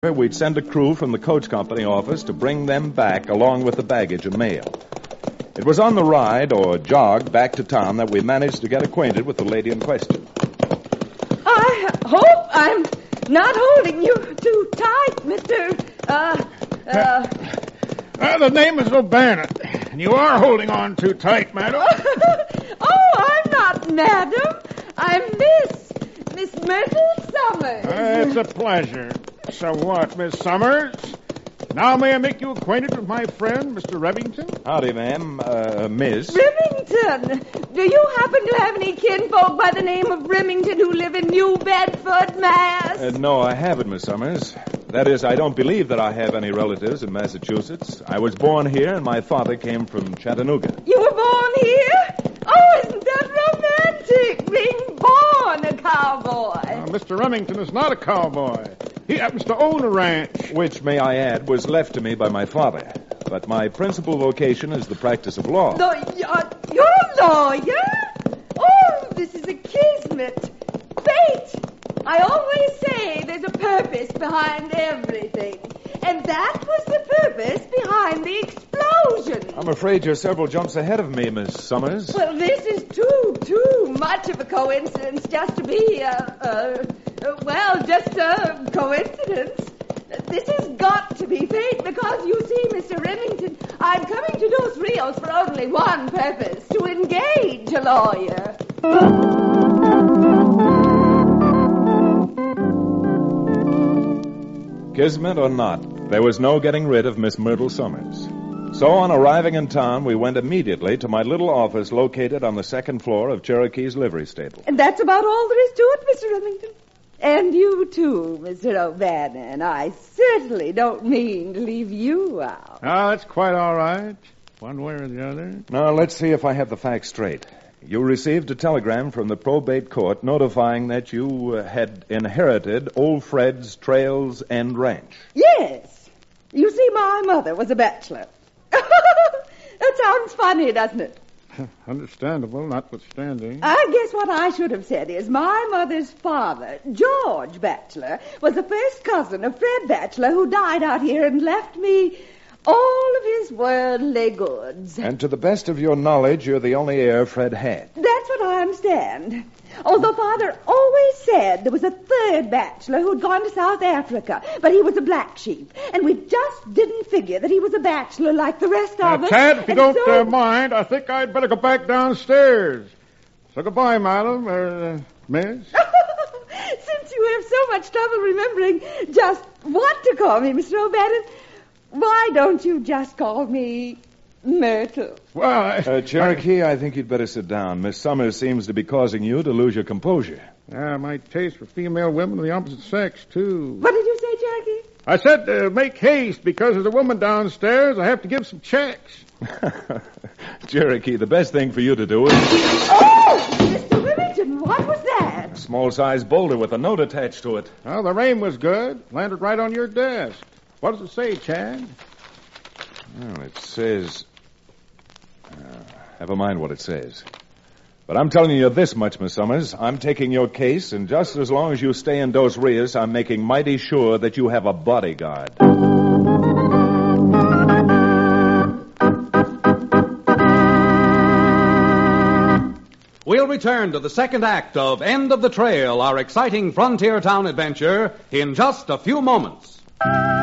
We'd send a crew from the coach company office to bring them back along with the baggage and mail. It was on the ride or jog back to town that we managed to get acquainted with the lady in question. I hope I'm not holding you too tight, Mr. The name is O'Bannon, and you are holding on too tight, madam. Oh, I'm not madam. I'm Miss Myrtle Summers. It's a pleasure. So what, Miss Summers? Now may I make you acquainted with my friend, Mr. Remington? Howdy, ma'am. Miss. Remington, do you happen to have any kinfolk by the name of Remington who live in New Bedford, Mass? No, I haven't, Miss Summers. That is, I don't believe that I have any relatives in Massachusetts. I was born here, and my father came from Chattanooga. You were born here? Oh, isn't that romantic, being born a cowboy? Mr. Remington is not a cowboy. He happens to own a ranch. Which, may I add, was left to me by my father. But my principal vocation is the practice of law. You're a lawyer? Oh, this is a kismet. Fate! I always say there's a purpose behind everything. And that was the purpose behind the explosion. I'm afraid you're several jumps ahead of me, Miss Summers. Well, this is too much of a coincidence just to be, just a coincidence. This has got to be fate because, you see, Mr. Remington, I'm coming to Dos Rios for only one purpose, to engage a lawyer. Kismet or not, there was no getting rid of Miss Myrtle Summers. So on arriving in town, we went immediately to my little office located on the second floor of Cherokee's livery stable. And that's about all there is to it, Mr. Remington. And you, too, Mr. O'Bannon. I certainly don't mean to leave you out. Oh, that's quite all right. One way or the other. Now, let's see if I have the facts straight. You received a telegram from the probate court notifying that you had inherited Old Fred's Trails End Ranch. Yes. You see, my mother was a bachelor. That sounds funny, doesn't it? Understandable, notwithstanding. I guess what I should have said is my mother's father, George Batchelor, was the first cousin of Fred Batchelor, who died out here and left me all of his worldly goods. And to the best of your knowledge, you're the only heir Fred had. That's what I understand. Although Father always said there was a third bachelor who'd gone to South Africa, but he was a black sheep, and we just didn't figure that he was a bachelor like the rest of us. Tad, if you don't mind, I think I'd better go back downstairs. So goodbye, madam, miss. Since you have so much trouble remembering just what to call me, Mr. O'Bannon, why don't you just call me Myrtle? Well, Cherokee, I think you'd better sit down. Miss Summers seems to be causing you to lose your composure. My taste for female women of the opposite sex, too. What did you say, Cherokee? I said make haste because there's a woman downstairs. I have to give some checks. Cherokee, the best thing for you to do is... Oh, Mr. Remington, what was that? A small-sized boulder with a note attached to it. Well, the rain was good. Landed right on your desk. What does it say, Chad? Well, it says... never mind what it says. But I'm telling you this much, Miss Summers. I'm taking your case, and just as long as you stay in Dos Rios, I'm making mighty sure that you have a bodyguard. We'll return to the second act of End of the Trail, our exciting frontier town adventure, in just a few moments.